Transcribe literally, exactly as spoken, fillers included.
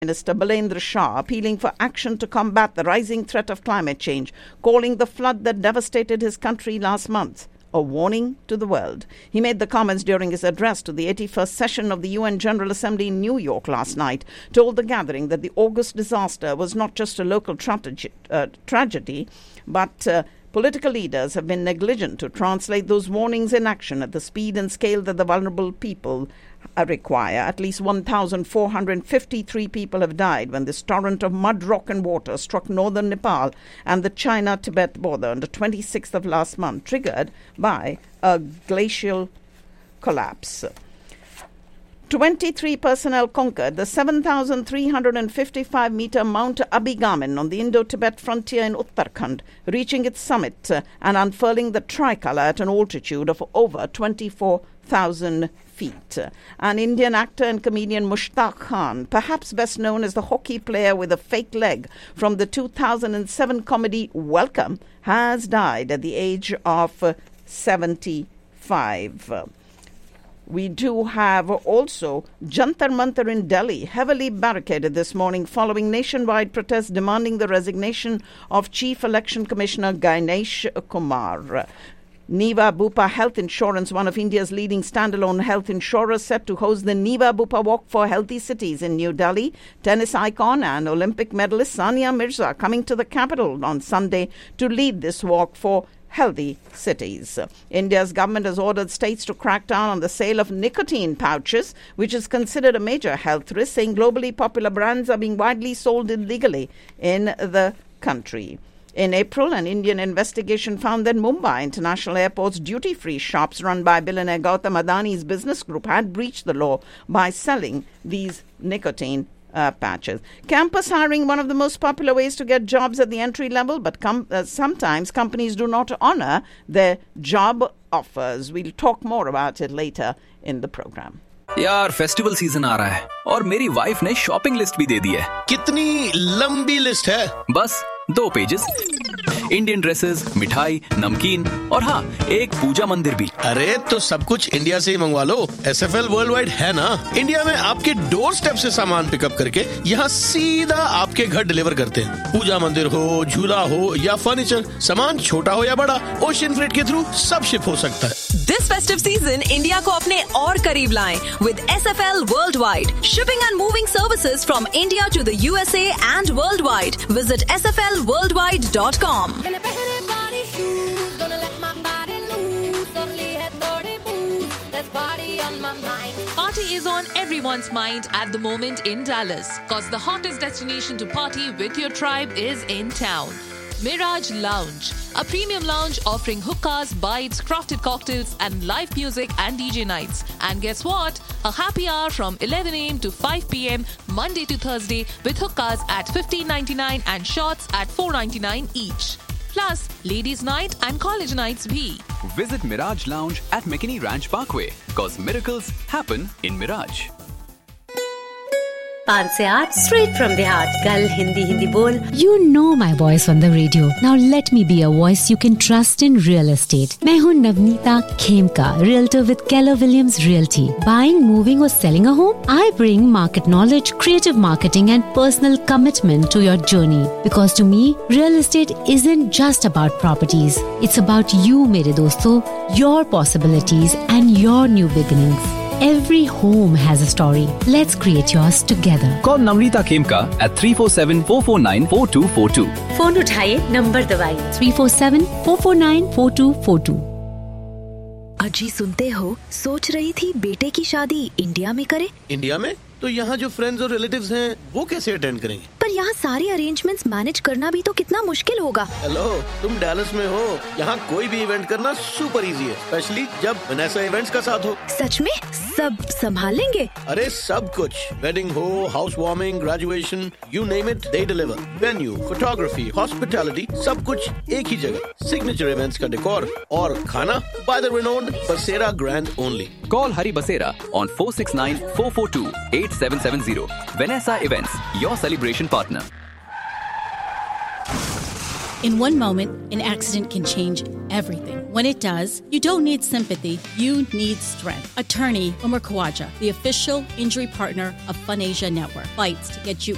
Minister Balendra Shah appealing for action to combat the rising threat of climate change, calling the flood that devastated his country last month a warning to the world. He made the comments during his address to the eighty-first session of the U N General Assembly in New York last night, told the gathering that the August disaster was not just a local tragedy, uh, tragedy but uh, political leaders have been negligent to translate those warnings in action at the speed and scale that the vulnerable people uh, require. At least one thousand four hundred fifty-three people have died when this torrent of mud, rock and water struck northern Nepal and the China-Tibet border on the twenty-sixth of last month, triggered by a glacial collapse. twenty-three personnel conquered the seven thousand three hundred fifty-five meter Mount Abigamin on the Indo-Tibet frontier in Uttarakhand, reaching its summit uh, and unfurling the tricolour at an altitude of over twenty-four thousand feet. An Indian actor and comedian Mushtaq Khan, perhaps best known as the hockey player with a fake leg from the two thousand seven comedy Welcome, has died at the age of uh, seventy-five. We do have also Jantar Mantar in Delhi, heavily barricaded this morning following nationwide protests demanding the resignation of Chief Election Commissioner Ganesh Kumar. Niva Bupa Health Insurance, one of India's leading standalone health insurers, set to host the Niva Bupa Walk for Healthy Cities in New Delhi. Tennis icon and Olympic medalist Sania Mirza coming to the capital on Sunday to lead this walk for healthy cities. India's government has ordered states to crack down on the sale of nicotine pouches, which is considered a major health risk, saying globally popular brands are being widely sold illegally in the country. In April, an Indian investigation found that Mumbai International Airport's duty-free shops run by billionaire Gautam Adani's business group had breached the law by selling these nicotine Uh, patches. Campus hiring, one of the most popular ways to get jobs at the entry level, but com- uh, sometimes companies do not honor their job offers. We'll talk more about it later in the program. यार festival season आ रहा है और मेरी wife ने shopping list भी दे दी है। कितनी लंबी लिस्ट है? बस दो पेजेस। इंडियन ड्रेसेस, मिठाई, नमकीन और हाँ, एक पूजा मंदिर भी। अरे तो सब कुछ इंडिया से ही मंगवा लो। S F L world wide है ना। इंडिया में आपके डोर स्टेप से सामान पिकअप करके यहाँ सीधा आपके घर डिलीवर करते हैं। पूजा मंदिर हो, झूला हो या फर्नीचर, सामान छोटा हो या बड़ा, ओशियन फ्रेट के थ्रू सब शिप हो सकता है। This festive season, इंडिया को अपने और करीब लाएं with S F L Worldwide. Shipping and moving services from India to the U S A and worldwide. Visit S F L worldwide dot com. Party is on everyone's mind at the moment in Dallas, cause the hottest destination to party with your tribe is in town. Mirage Lounge, a premium lounge offering hookahs, bites, crafted cocktails and live music and D J nights. And guess what? A happy hour from eleven a.m. to five p.m. Monday to Thursday with hookahs at fifteen ninety-nine and shots at four ninety-nine each. Plus, ladies' night and college nights bhi. Visit Mirage Lounge at McKinney Ranch Parkway, cause miracles happen in Mirage. पाँच से आठ straight from the heart. कल हिंदी हिंदी बोल. You know my voice on the radio. Now let me be a voice you can trust in real estate. मैं हूँ Navneeta Khemka, realtor with Keller Williams Realty. Buying, moving or selling a home? I bring market knowledge, creative marketing and personal commitment to your journey. Because to me, real estate isn't just about properties. It's about you, मेरे दोस्तों, your possibilities and your new beginnings. Every home has a story. Let's create yours together. Call Namrita Khemka at three four seven, four four nine, four two four two. Phone उठाइए, number दबाइए. three four seven, four four nine, four two four two. अजी सुनते हो, सोच रही थी बेटे की शादी इंडिया में करे। इंडिया में? तो यहाँ जो फ्रेंड्स और रिलेटिव्स हैं, वो कैसे अटेंड करेंगे? पर यहाँ सारे अरेंजमेंट्स मैनेज करना भी तो कितना मुश्किल होगा। हेलो, तुम डैलस में हो। यहाँ कोई भी इवेंट करना सुपर इजी है, स्पेशली जब वनेसा इवेंट्स का साथ हो। सच में? सब संभालेंगे? अरे सब कुछ, वेडिंग हो, house warming, graduation, you name it, they deliver. Venue, photography, hospitality, सब कुछ एक ही जगह। सिग्नेचर इवेंट्स का डेकोर और खाना बाय द रिनोन्ड बसेरा grand only. Call Hari Basera on four six nine, four four two, eight seven seven zero. Vanessa Events, your celebration partner. In one moment, an accident can change everything. When it does, you don't need sympathy, you need strength. Attorney Umar Khawaja, the official injury partner of FunAsia Network, fights to get you